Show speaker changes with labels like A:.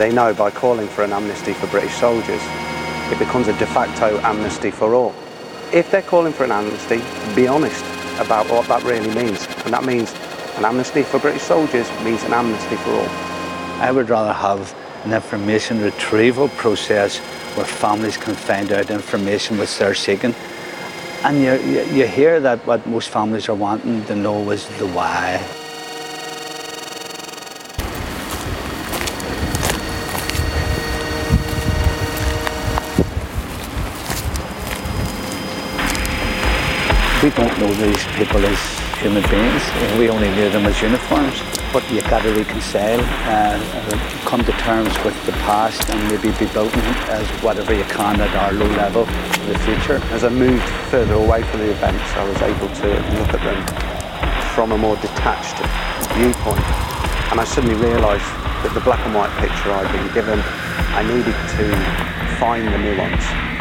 A: They know by calling for an amnesty for British soldiers, it becomes a de facto amnesty for all. If they're calling for an amnesty, be honest about what that really means. And that means an amnesty for British soldiers means an amnesty for all.
B: I would rather have an information retrieval process where families can find out information which they're seeking. And you hear that what most families are wanting to know is the why. We don't know these people as human beings. We only knew them as uniforms. But you've got to reconcile, come to terms with the past and maybe be building as whatever you can at our low level for the future.
A: As I moved further away from the events, I was able to look at them from a more detached viewpoint. And I suddenly realised that the black and white picture I'd been given, I needed to find the nuance.